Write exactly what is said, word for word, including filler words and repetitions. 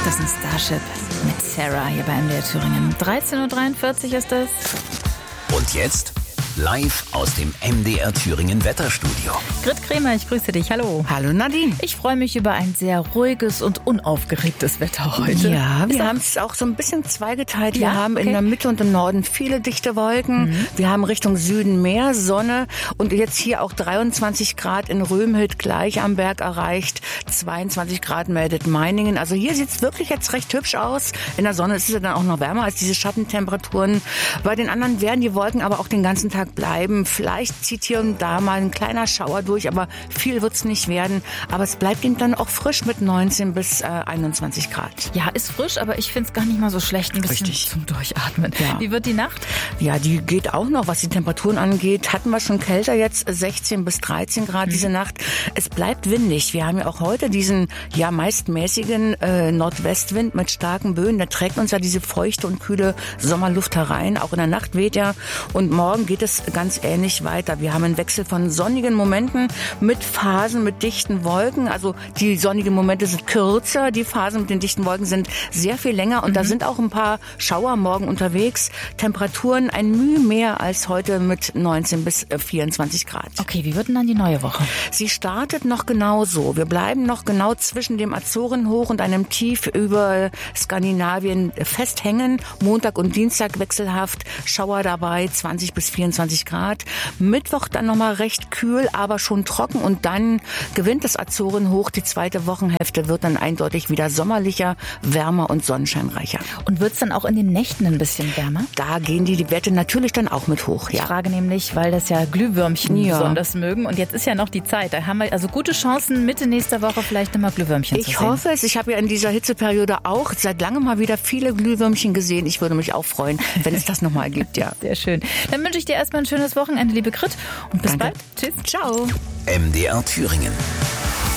Das ist ein Starship mit Sarah hier bei M D R Thüringen. dreizehn Uhr dreiundvierzig ist es. Und jetzt live aus dem M D R Thüringen Wetterstudio. Grit Kremer, ich grüße dich. Hallo. Hallo Nadine. Ich freue mich über ein sehr ruhiges und unaufgeregtes Wetter heute. Ja, wir haben es auch so ein bisschen zweigeteilt. Wir Ja, haben okay. in der Mitte und im Norden viele dichte Wolken. Mhm. Wir haben Richtung Süden mehr Sonne und jetzt hier auch dreiundzwanzig Grad in Römhild gleich am Berg erreicht. zweiundzwanzig Grad meldet Meiningen. Also hier sieht es wirklich jetzt recht hübsch aus. In der Sonne ist es ja dann auch noch wärmer als diese Schattentemperaturen. Bei den anderen werden die Wolken aber auch den ganzen Tag bleiben. Vielleicht zieht hier und da mal ein kleiner Schauer durch, aber viel wird es nicht werden. Aber es bleibt eben dann auch frisch mit neunzehn bis einundzwanzig Grad. Ja, ist frisch, aber ich finde es gar nicht mal so schlecht. Ein bisschen Richtig. zum Durchatmen. Ja. Wie wird die Nacht? Ja, die geht auch noch, was die Temperaturen angeht. Hatten wir schon kälter jetzt, sechzehn bis dreizehn Grad mhm. diese Nacht. Es bleibt windig. Wir haben ja auch heute diesen ja meist mäßigen äh, Nordwestwind mit starken Böen. Der trägt uns ja diese feuchte und kühle Sommerluft herein. Auch in der Nacht weht er. Und morgen geht es ganz ähnlich weiter. Wir haben einen Wechsel von sonnigen Momenten mit Phasen mit dichten Wolken. Also die sonnigen Momente sind kürzer. Die Phasen mit den dichten Wolken sind sehr viel länger. Und mhm. da sind auch ein paar Schauer morgen unterwegs. Temperaturen ein Mühe mehr als heute mit neunzehn bis vierundzwanzig Grad. Okay, wie wird denn dann die neue Woche? Sie startet noch genauso. Wir bleiben noch genau zwischen dem Azorenhoch und einem Tief über Skandinavien festhängen. Montag und Dienstag wechselhaft. Schauer dabei, zwanzig bis vierundzwanzig Grad. Mittwoch dann nochmal recht kühl, aber schon trocken. Und dann gewinnt das Azorenhoch. Die zweite Wochenhälfte wird dann eindeutig wieder sommerlicher, wärmer und sonnenscheinreicher. Und wird es dann auch in den Nächten ein bisschen wärmer? Da gehen die, die Werte natürlich dann auch mit hoch. Ich Ja. frage nämlich, weil das ja Glühwürmchen Ja. besonders mögen. Und jetzt ist ja noch die Zeit. Da haben wir also gute Chancen, Mitte nächster Woche vielleicht nochmal Glühwürmchen zu sehen. Ich hoffe es. Ich habe ja in dieser Hitzeperiode auch seit langem mal wieder viele Glühwürmchen gesehen. Ich würde mich auch freuen, wenn es das nochmal gibt. Ja. Sehr schön. Dann wünsche ich dir erstmal ein schönes Wochenende, liebe Grit. Und bis Danke. bald. Tschüss. Ciao. M D R Thüringen.